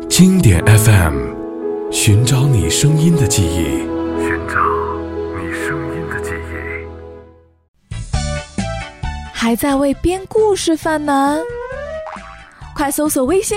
经典 FM， 寻找你声音的记忆， 寻找你声音的记忆。 还在为编故事犯难？快搜索微信